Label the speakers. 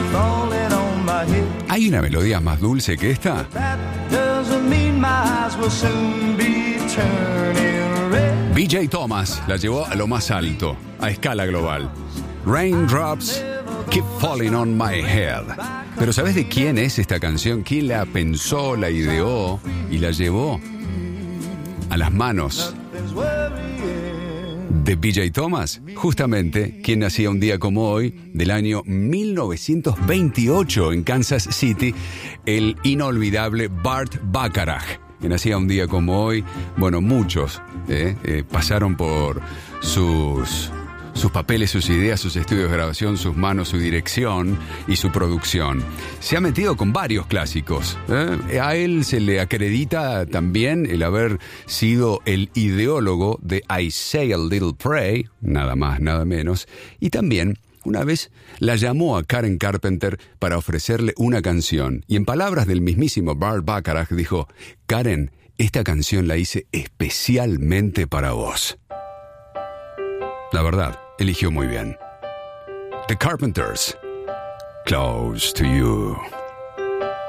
Speaker 1: falling on my head.
Speaker 2: ¿Hay una melodía más dulce que esta?
Speaker 1: That doesn't mean my eyes will soon be turning red.
Speaker 2: BJ Thomas la llevó a lo más alto, a escala global. Raindrops Keep Falling on My Head. Pero ¿sabes de quién es esta canción? ¿Quién la pensó, la ideó y la llevó a las manos de BJ Thomas? Justamente quien nacía un día como hoy, del año 1928 en Kansas City, el inolvidable Burt Bacharach, que nacía un día como hoy. Bueno, muchos pasaron por sus papeles, sus ideas, sus estudios de grabación, sus manos, su dirección y su producción. Se ha metido con varios clásicos. A él se le acredita también el haber sido el ideólogo de I Say a Little Pray, nada más, nada menos, y también una vez la llamó a Karen Carpenter para ofrecerle una canción. Y en palabras del mismísimo Burt Bacharach dijo: Karen, esta canción la hice especialmente para vos. La verdad, eligió muy bien. The Carpenters, Close to You.